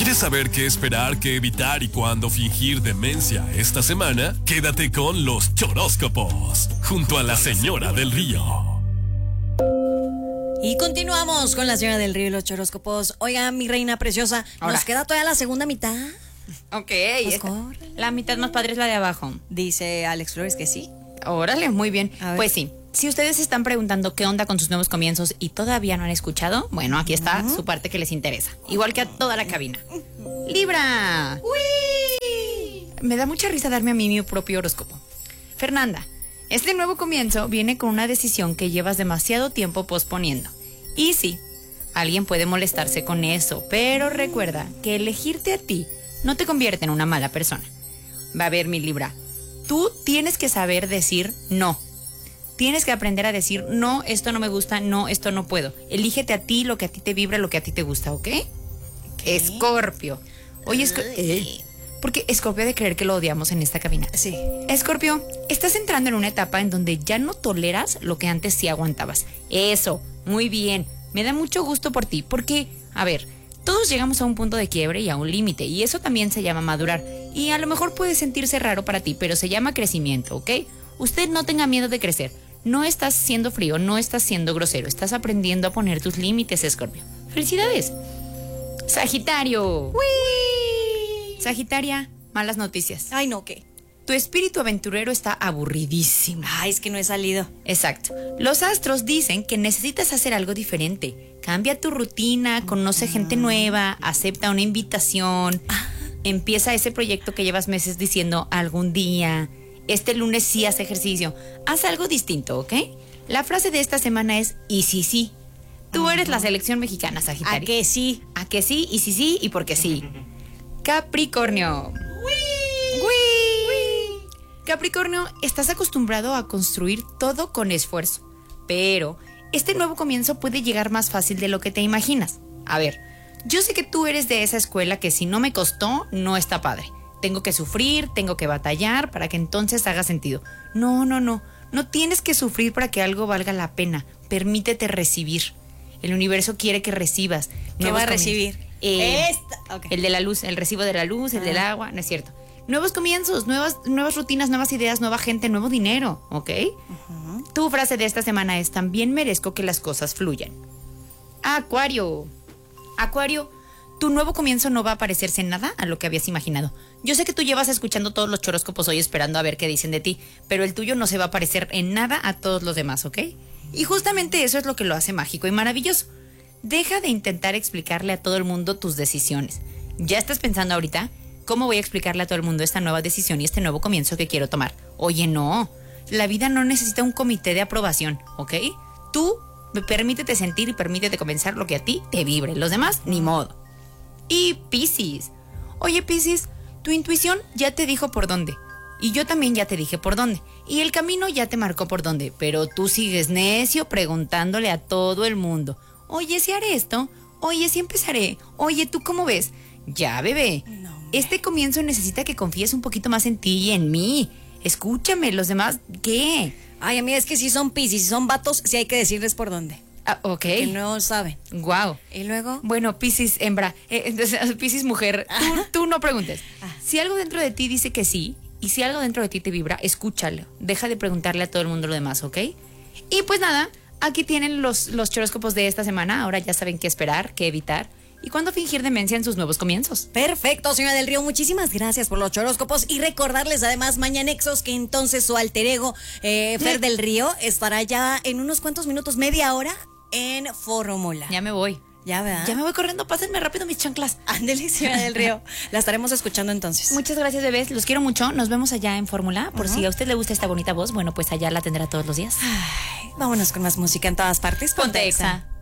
¿Quieres saber qué esperar, qué evitar y cuándo fingir demencia esta semana? Quédate con los choróscopos, junto a la Señora del Río. Y continuamos con la Señora del Río y los choróscopos. Oiga, mi reina preciosa, nos queda todavía la segunda mitad. Ok, Pues la mitad más padre es la de abajo. Dice Alex Flores que sí. Órale, muy bien. Pues sí, si ustedes se están preguntando qué onda con sus nuevos comienzos y todavía no han escuchado, bueno, aquí está su parte que les interesa. Igual que a toda la cabina. ¡Libra! ¡Uy! Me da mucha risa darme a mí mi propio horóscopo. Fernanda, este nuevo comienzo viene con una decisión que llevas demasiado tiempo posponiendo. Y sí, alguien puede molestarse con eso, pero recuerda que elegirte a ti no te convierte en una mala persona. Va a ver, mi Libra, tú tienes que saber decir no. Tienes que aprender a decir no, esto no me gusta, no, esto no puedo. Elígete a ti lo que a ti te vibra, lo que a ti te gusta, ¿ok? Escorpio. Oye, porque Escorpio ha de creer que lo odiamos en esta cabina. Sí. Escorpio, estás entrando en una etapa en donde ya no toleras lo que antes sí aguantabas. Eso, muy bien. Me da mucho gusto por ti, porque, a ver, todos llegamos a un punto de quiebre y a un límite, y eso también se llama madurar. Y a lo mejor puede sentirse raro para ti, pero se llama crecimiento, ¿ok? Usted no tenga miedo de crecer. No estás siendo frío, no estás siendo grosero. Estás aprendiendo a poner tus límites, Escorpio. ¡Felicidades! Sagitario. ¡Uy! Sagitaria, malas noticias. Ay, no, ¿qué? Tu espíritu aventurero está aburridísimo. Ay, es que no he salido. Exacto. Los astros dicen que necesitas hacer algo diferente. Cambia tu rutina, conoce gente nueva, acepta una invitación. Empieza ese proyecto que llevas meses diciendo algún día. Este lunes sí haz ejercicio. Haz algo distinto, ¿ok? La frase de esta semana es y sí, sí. Tú eres la selección mexicana, Sagitario. ¿A que sí? ¿A que sí? Y sí, sí, y porque sí. Capricornio. Capricornio, estás acostumbrado a construir todo con esfuerzo, pero este nuevo comienzo puede llegar más fácil de lo que te imaginas. A ver, yo sé que tú eres de esa escuela que si no me costó, no está padre. Tengo que sufrir, tengo que batallar para que entonces haga sentido. No, no, no. No tienes que sufrir para que algo valga la pena. Permítete recibir. El universo quiere que recibas. ¿Qué va a recibir? Okay. El de la luz, el recibo de la luz, el del agua, no es cierto. Nuevos comienzos, nuevas rutinas, nuevas ideas, nueva gente, nuevo dinero, ¿ok? Tu frase de esta semana es: también merezco que las cosas fluyan. Acuario. Acuario, tu nuevo comienzo no va a parecerse en nada a lo que habías imaginado. Yo sé que tú llevas escuchando todos los choróscopos hoy esperando a ver qué dicen de ti, pero el tuyo no se va a parecer en nada a todos los demás, ¿ok? Y justamente eso es lo que lo hace mágico y maravilloso. Deja de intentar explicarle a todo el mundo tus decisiones. ¿Ya estás pensando ahorita cómo voy a explicarle a todo el mundo esta nueva decisión y este nuevo comienzo que quiero tomar? Oye, no. La vida no necesita un comité de aprobación, ¿ok? Tú permítete sentir y permítete comenzar lo que a ti te vibre. Los demás, ni modo. Y Piscis. Oye, Piscis, tu intuición ya te dijo por dónde. Y yo también ya te dije por dónde. Y el camino ya te marcó por dónde. Pero tú sigues necio preguntándole a todo el mundo. Oye, si haré esto. Oye, si empezaré. Oye, ¿tú cómo ves? Ya, bebé. No, este comienzo necesita que confíes un poquito más en ti y en mí. Escúchame, los demás, ¿qué? Ay, amiga, es que si son Piscis, si son vatos, sí hay que decirles por dónde. Ah, ok. Que no saben. Guau. ¿Y luego? Bueno, Piscis hembra, entonces, Piscis mujer, tú no preguntes. Si algo dentro de ti dice que sí, y si algo dentro de ti te vibra, escúchalo. Deja de preguntarle a todo el mundo lo demás, ¿ok? Y pues nada, aquí tienen los choróscopos de esta semana. Ahora ya saben qué esperar, qué evitar y cuándo fingir demencia en sus nuevos comienzos. Perfecto, señora del Río. Muchísimas gracias por los choróscopos. Y recordarles además, mañanexos, que entonces su alter ego, Fer del Río, estará ya en unos cuantos minutos, media hora, en Fórmula. Ya me voy. Ya, ¿verdad? Ya me voy corriendo, pásenme rápido mis chanclas. Ándele, señora del Río. La estaremos escuchando entonces. Muchas gracias, bebés. Los quiero mucho. Nos vemos allá en Fórmula. Por si a usted le gusta esta bonita voz, bueno, pues allá la tendrá todos los días. Ay, vámonos con más música en todas partes. Ponte Exa.